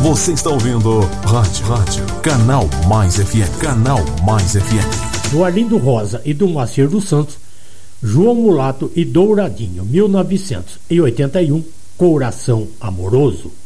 Você está ouvindo Rádio Canal Mais FM. Canal Mais FM. Do Arlindo Rosa e do Moacir dos Santos, João Mulato e Douradinho, 1981, Coração Amoroso.